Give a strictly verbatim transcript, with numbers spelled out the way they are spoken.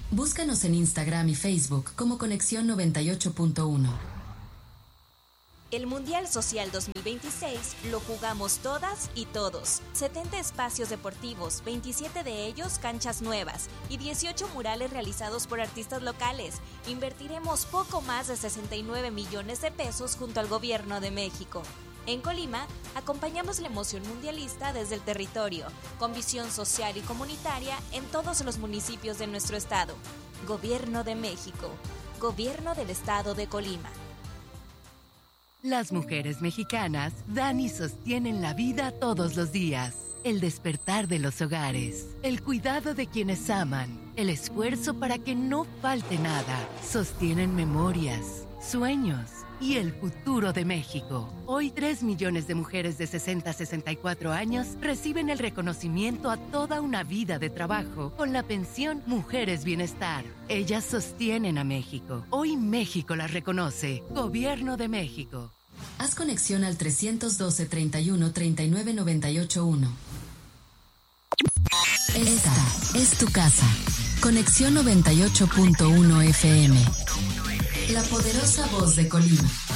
Búscanos en Instagram y Facebook como Conexión noventa y ocho punto uno. El Mundial Social dos mil veintiséis lo jugamos todas y todos. setenta espacios deportivos, veintisiete de ellos canchas nuevas y dieciocho murales realizados por artistas locales. Invertiremos poco más de sesenta y nueve millones de pesos junto al Gobierno de México. En Colima, acompañamos la emoción mundialista desde el territorio, con visión social y comunitaria en todos los municipios de nuestro estado. Gobierno de México. Gobierno del Estado de Colima. Las mujeres mexicanas dan y sostienen la vida todos los días. El despertar de los hogares, el cuidado de quienes aman, el esfuerzo para que no falte nada. Sostienen memorias, sueños y el futuro de México. Hoy tres millones de mujeres de sesenta a sesenta y cuatro años reciben el reconocimiento a toda una vida de trabajo con la pensión Mujeres Bienestar. Ellas sostienen a México. Hoy México las reconoce. Gobierno de México. Haz conexión al trescientos doce, treinta y uno, treinta y nueve, noventa y ocho uno. Esta es tu casa. Conexión noventa y ocho punto uno F M. La poderosa voz de Colima.